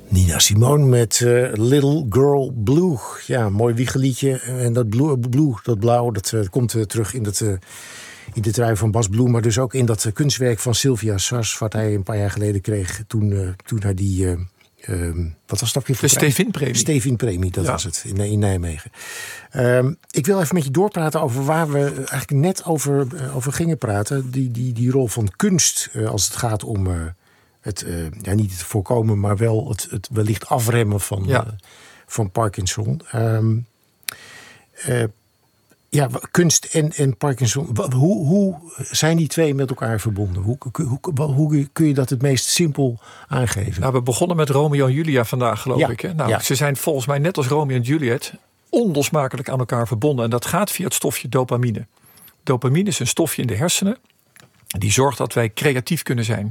Nina Simone met Little Girl Blue. Ja, mooi wiegeliedje. En dat blauw, dat komt terug in de trui van Bas Bloem. Maar dus ook in dat kunstwerk van Sylvia Sars, wat hij een paar jaar geleden kreeg toen hij die... wat was dat weer voor de Stevin-premie? Stevin-premie, dat was het, in Nijmegen. Ik wil even met je doorpraten over waar we eigenlijk net over gingen praten. Die rol van kunst als het gaat om niet het voorkomen, maar wel het wellicht afremmen van Parkinson. Kunst en Parkinson. Hoe zijn die twee met elkaar verbonden? Hoe kun je dat het meest simpel aangeven? Nou, we begonnen met Romeo en Julia vandaag, geloof ik. Hè? Nou, ze zijn volgens mij net als Romeo en Juliet onlosmakelijk aan elkaar verbonden. En dat gaat via het stofje dopamine. Dopamine is een stofje in de hersenen die zorgt dat wij creatief kunnen zijn.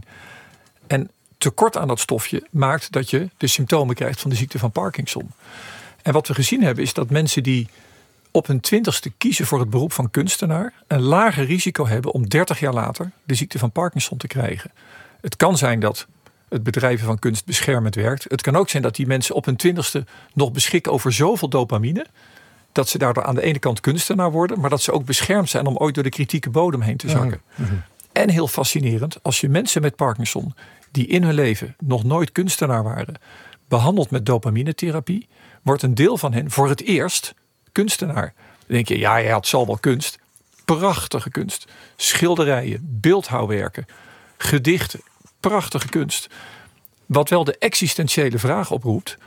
En tekort aan dat stofje maakt dat je de symptomen krijgt van de ziekte van Parkinson. En wat we gezien hebben is dat mensen die op hun 20ste kiezen voor het beroep van kunstenaar een lager risico hebben om 30 jaar later de ziekte van Parkinson te krijgen. Het kan zijn dat het bedrijven van kunst beschermend werkt. Het kan ook zijn dat die mensen op hun 20ste nog beschikken over zoveel dopamine dat ze daardoor aan de ene kant kunstenaar worden, maar dat ze ook beschermd zijn om ooit door de kritieke bodem heen te zakken. Mm-hmm. En heel fascinerend, als je mensen met Parkinson die in hun leven nog nooit kunstenaar waren, behandeld met dopaminetherapie, wordt een deel van hen voor het eerst kunstenaar. Dan denk je, ja, het zal wel kunst. Prachtige kunst. Schilderijen, beeldhouwwerken, gedichten. Prachtige kunst. Wat wel de existentiële vraag oproept: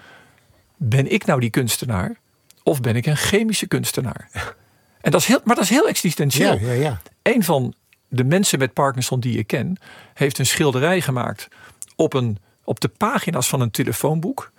ben ik nou die kunstenaar? Of ben ik een chemische kunstenaar? En dat is heel existentieel. Ja. Een van de mensen met Parkinson die ik ken heeft een schilderij gemaakt op de pagina's van een telefoonboek.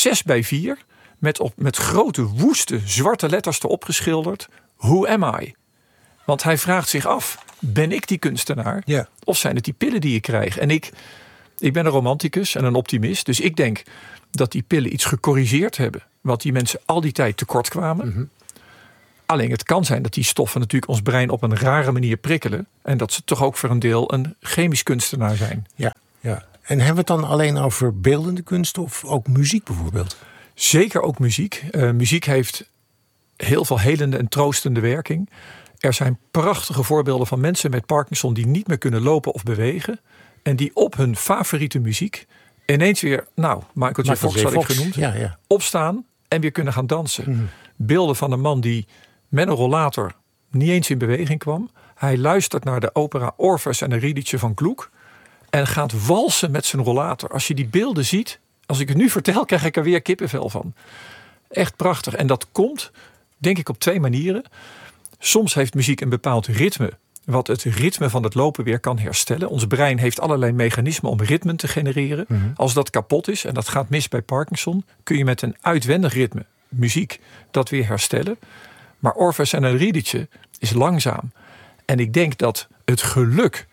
6x4. Met grote, woeste, zwarte letters erop geschilderd: Who am I? Want hij vraagt zich af: ben ik die kunstenaar? Ja. Of zijn het die pillen die ik krijg? En ik ben een romanticus en een optimist. Dus ik denk dat die pillen iets gecorrigeerd hebben wat die mensen al die tijd tekort kwamen. Mm-hmm. Alleen het kan zijn dat die stoffen natuurlijk ons brein op een rare manier prikkelen. En dat ze toch ook voor een deel een chemisch kunstenaar zijn. Ja. En hebben we het dan alleen over beeldende kunst of ook muziek bijvoorbeeld? Zeker ook muziek. Muziek heeft heel veel helende en troostende werking. Er zijn prachtige voorbeelden van mensen met Parkinson die niet meer kunnen lopen of bewegen. En die op hun favoriete muziek ineens weer, Michael J. Fox had ik genoemd, opstaan en weer kunnen gaan dansen. Mm-hmm. Beelden van een man die met een rollator niet eens in beweging kwam. Hij luistert naar de opera Orpheus en Eurydice van Gluck en gaat walsen met zijn rollator. Als je die beelden ziet, als ik het nu vertel, krijg ik er weer kippenvel van. Echt prachtig. En dat komt, denk ik, op 2 manieren. Soms heeft muziek een bepaald ritme, wat het ritme van het lopen weer kan herstellen. Ons brein heeft allerlei mechanismen om ritmen te genereren. Mm-hmm. Als dat kapot is, en dat gaat mis bij Parkinson, kun je met een uitwendig ritme, muziek, dat weer herstellen. Maar Orpheus en Eurydice is langzaam. En ik denk dat het geluk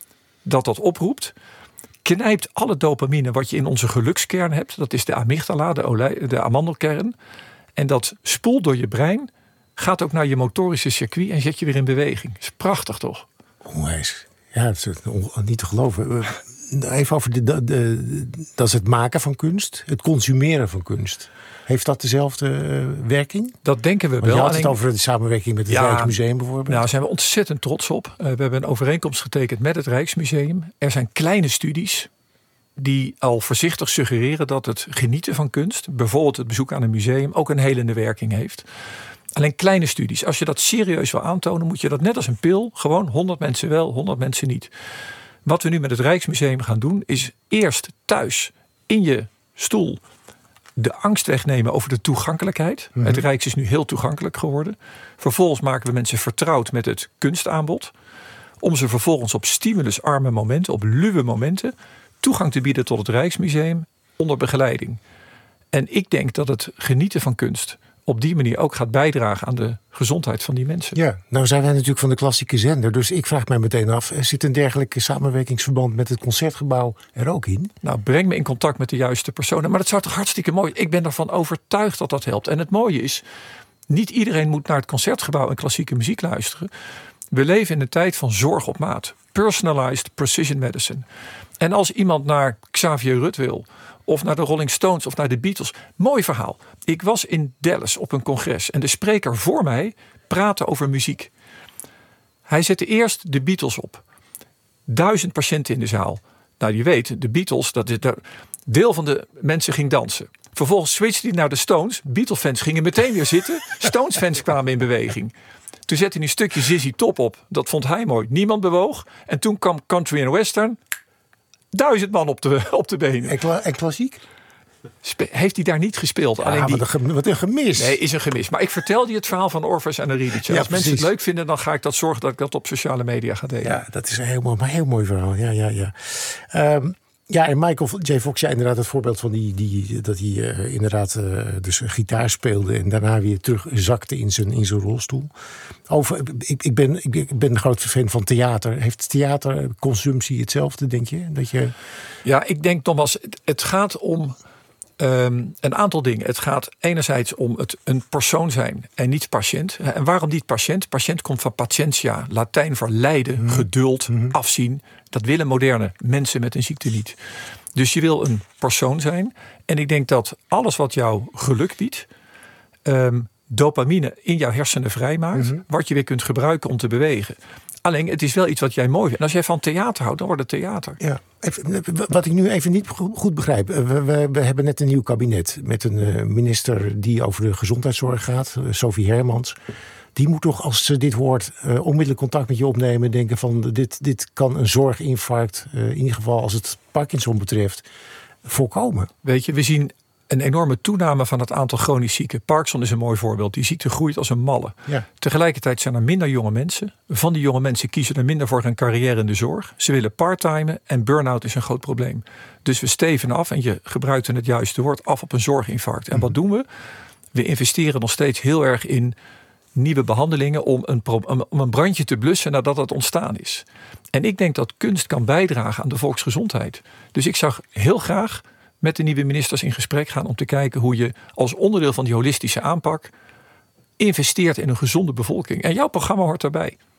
dat oproept, knijpt alle dopamine wat je in onze gelukskern hebt. Dat is de amygdala, de amandelkern. En dat spoelt door je brein, gaat ook naar je motorische circuit en zet je weer in beweging. Dat is prachtig, toch? Onwijs. Ja, het is niet te geloven. Even over dat is het maken van kunst, het consumeren van kunst. Heeft dat dezelfde werking? Dat denken we wel. Je had het over de samenwerking met het Rijksmuseum bijvoorbeeld. Nou, daar zijn we ontzettend trots op. We hebben een overeenkomst getekend met het Rijksmuseum. Er zijn kleine studies die al voorzichtig suggereren dat het genieten van kunst, bijvoorbeeld het bezoek aan een museum, ook een helende werking heeft. Alleen kleine studies. Als je dat serieus wil aantonen, moet je dat net als een pil, gewoon 100 mensen wel, 100 mensen niet. Wat we nu met het Rijksmuseum gaan doen, is eerst thuis in je stoel de angst wegnemen over de toegankelijkheid. Mm-hmm. Het Rijks is nu heel toegankelijk geworden. Vervolgens maken we mensen vertrouwd met het kunstaanbod, om ze vervolgens op stimulusarme momenten, op luwe momenten, toegang te bieden tot het Rijksmuseum onder begeleiding. En ik denk dat het genieten van kunst op die manier ook gaat bijdragen aan de gezondheid van die mensen. Ja, nou zijn wij natuurlijk van de klassieke zender, dus ik vraag mij meteen af, zit een dergelijke samenwerkingsverband met het Concertgebouw er ook in? Nou, breng me in contact met de juiste personen. Maar dat zou toch hartstikke mooi. Ik ben ervan overtuigd dat dat helpt. En het mooie is, niet iedereen moet naar het Concertgebouw en klassieke muziek luisteren. We leven in een tijd van zorg op maat. Personalized precision medicine. En als iemand naar Xavier Rudd wil, of naar de Rolling Stones of naar de Beatles. Mooi verhaal. Ik was in Dallas op een congres en de spreker voor mij praatte over muziek. Hij zette eerst de Beatles op. 1000 patiënten in de zaal. Nou, je weet, de Beatles, deel van de mensen ging dansen. Vervolgens switchte hij naar de Stones. Beatle-fans gingen meteen weer zitten. Stones-fans kwamen in beweging. Toen zette hij een stukje ZZ Top op. Dat vond hij mooi. Niemand bewoog. En toen kwam country en western. 1000 man op de benen. En klassiek? Heeft hij daar niet gespeeld? Ja, alleen wat een gemis. Nee, is een gemis. Maar ik vertelde je het verhaal van Orpheus en Eurydice. Ja, als mensen het leuk vinden, dan ga ik dat zorgen dat ik dat op sociale media ga delen. Ja, dat is een heel mooi verhaal. Ja. Ja, en Michael J. Fox, ja, inderdaad het voorbeeld van dat hij inderdaad dus gitaar speelde en daarna weer terugzakte in zijn rolstoel. Ik ben een groot fan van theater. Heeft theaterconsumptie hetzelfde, denk je? Ja, ik denk nogmaals, het gaat om een aantal dingen. Het gaat enerzijds om het een persoon zijn en niet patiënt. En waarom niet patiënt? Patiënt komt van patientia, Latijn voor lijden, geduld, afzien. Dat willen moderne mensen met een ziekte niet. Dus je wil een persoon zijn. En ik denk dat alles wat jou geluk biedt, dopamine in jouw hersenen vrijmaakt, wat je weer kunt gebruiken om te bewegen. Alleen, het is wel iets wat jij mooi vindt. En als jij van theater houdt, dan wordt het theater. Ja. Wat ik nu even niet goed begrijp. We hebben net een nieuw kabinet met een minister die over de gezondheidszorg gaat. Sophie Hermans. Die moet toch, als ze dit hoort, onmiddellijk contact met je opnemen. Denken van, dit kan een zorginfarct, in ieder geval als het Parkinson betreft, voorkomen. Weet je, we zien een enorme toename van het aantal chronisch zieken. Parkinson is een mooi voorbeeld. Die ziekte groeit als een malle. Ja. Tegelijkertijd zijn er minder jonge mensen. Van die jonge mensen kiezen er minder voor een carrière in de zorg. Ze willen parttimen en burn-out is een groot probleem. Dus we steven af, en je gebruikt het juiste woord, af op een zorginfarct. En wat doen we? We investeren nog steeds heel erg in nieuwe behandelingen om een brandje te blussen nadat het ontstaan is. En ik denk dat kunst kan bijdragen aan de volksgezondheid. Dus ik zag heel graag met de nieuwe ministers in gesprek gaan om te kijken hoe je als onderdeel van die holistische aanpak investeert in een gezonde bevolking. En jouw programma hoort daarbij.